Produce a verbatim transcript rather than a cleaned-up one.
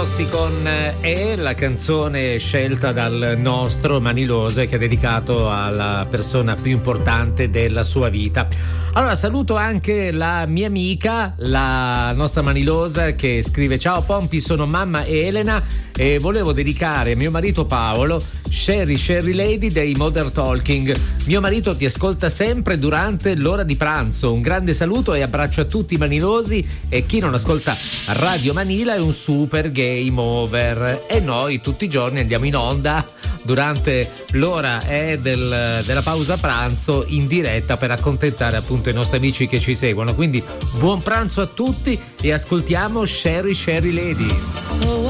Rossi con E, la canzone scelta dal nostro Manilose, che è dedicato alla persona più importante della sua vita. Allora saluto anche la mia amica, la nostra Manilosa, che scrive: ciao Pompi, sono mamma Elena e volevo dedicare a mio marito Paolo Sherry Sherry Lady dei Modern Talking. Mio marito ti ascolta sempre durante l'ora di pranzo. Un grande saluto e abbraccio a tutti i manilosi, e chi non ascolta Radio Manila è un super game over. E noi tutti i giorni andiamo in onda durante l'ora eh, del, della pausa pranzo in diretta per accontentare appunto i nostri amici che ci seguono. Quindi buon pranzo a tutti e ascoltiamo Sherry Sherry Lady.